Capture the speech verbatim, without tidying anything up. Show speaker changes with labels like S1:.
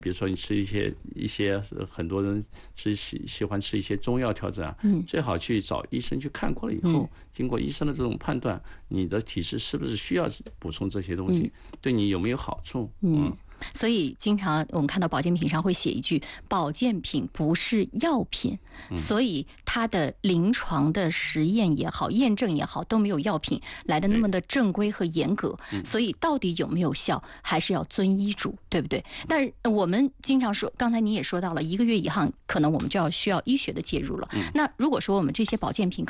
S1: 比如说你吃一些一些很多人吃喜喜欢吃一些中药调整啊，嗯，最好去找医生去看过了以后，嗯、经过医生的这种判断，你的体质是不是需要补充这些东西，嗯、对你有没有好处？嗯。嗯，
S2: 所以经常我们看到保健品上会写一句保健品不是药品，所以它的临床的实验也好验证也好都没有药品来的那么的正规和严格，所以到底有没有效还是要遵医嘱，对不对？但是我们经常说，刚才你也说到了一个月以后可能我们就要需要医学的介入了，那如果说我们这些保健品